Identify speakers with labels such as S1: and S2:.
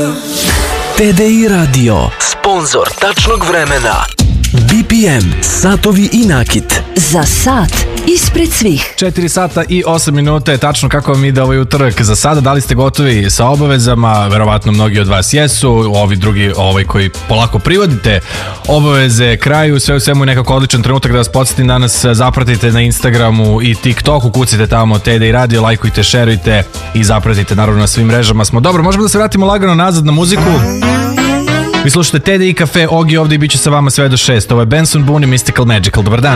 S1: TDI Radio, sponzor tačnog vremena. BPM, satovi i nakit.
S2: Za sat ispred svih.
S3: 4 sata i 8 minuta je tačno kako vam ide ovaj utorak za sada. Da li ste gotovi sa obavezama? Verovatno mnogi od vas jesu. Ovi drugi koji polako privodite obaveze kraju. Sve u svemu je nekako odličan trenutak da vas podsjetim da nas zapratite na Instagramu i TikToku. Kucite tamo TDI Radio, lajkujte, šerujte i zapratite naravno na svim mrežama. Smo dobro, možemo da se vratimo lagano nazad na muziku. Vi slušate TDI Cafe, Ogi ovdje i bit će sa vama sve do 6. Ovo je Benson Boone i Mystical Magical. Dobar dan.